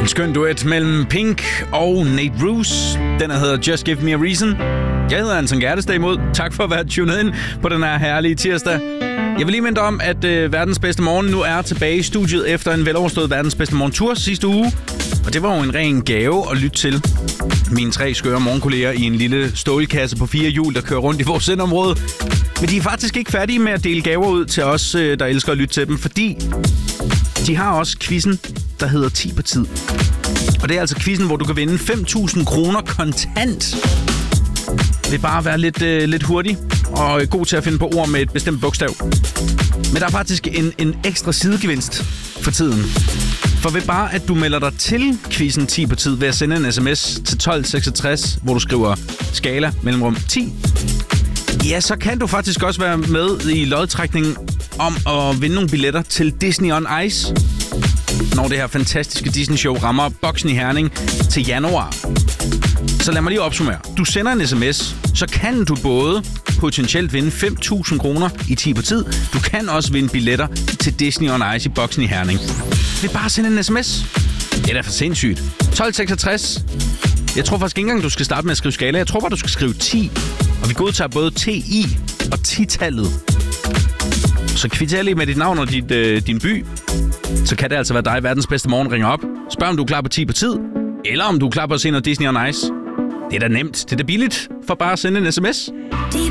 En skøn duet mellem Pink og Nate Ruess. Den hedder Just Give Me A Reason. Jeg hedder Anton Gertested imod. Tak for at være tunet ind på den her herlige tirsdag. Jeg vil lige minde om, at Verdens Bedste Morgen nu er tilbage i studiet efter en veloverstået Verdens Bedste Morgen-tur sidste uge. Og det var jo en ren gave at lytte til. Mine 3 skøre morgenkolleger i en lille stålkasse på 4 hjul, der kører rundt i vores sendområde. Men de er faktisk ikke færdige med at dele gaver ud til os, der elsker at lytte til dem, fordi de har også quizzen, der hedder 10 på tid. Og det er altså quizzen, hvor du kan vinde 5.000 kroner kontant. Det vil bare være lidt hurtig og god til at finde på ord med et bestemt bogstav. Men der er faktisk en ekstra sidegevinst for tiden. For ved bare, at du melder dig til quizzen 10 på tid ved at sende en sms til 1266, hvor du skriver skala mellemrum 10, ja, så kan du faktisk også være med i lodtrækningen om at vinde nogle billetter til Disney on Ice, når det her fantastiske Disney-show rammer Boksen i Herning til januar. Så lad mig lige opsummere. Du sender en sms, så kan du både potentielt vinde 5.000 kroner i 10 på tid. Du kan også vinde billetter til Disney on Ice i Boksen i Herning. Det er bare at sende en sms. Det er da for sindssygt. 1266. Jeg tror faktisk ikke engang, du skal starte med at skrive skala. Jeg tror bare, du skal skrive 10. Og vi godtager både TI og 10-tallet. Så kvitter lige med dit navn og din by. Så kan det altså være dig, Verdens Bedste Morgen, ringer op. Spørg, om du er klar på 10 på tid. Eller om du er klar på at se noget Disney on Ice. Det er da nemt. Det er da billigt for bare at sende en sms.